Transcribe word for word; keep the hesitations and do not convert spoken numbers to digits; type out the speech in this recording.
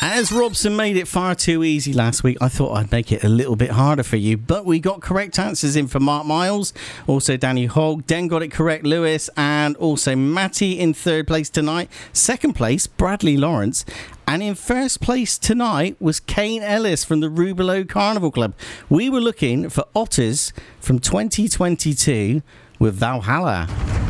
As Robson made it far too easy last week, I thought I'd make it a little bit harder for you, but we got correct answers in for Mark Miles, also Danny Hogg, Den got it correct, Lewis, and also Matty in third place tonight. Second place, Bradley Lawrence. And in first place tonight was Kane Ellis from the Rubelo Carnival Club. We were looking for Otters from twenty twenty-two with Valhalla.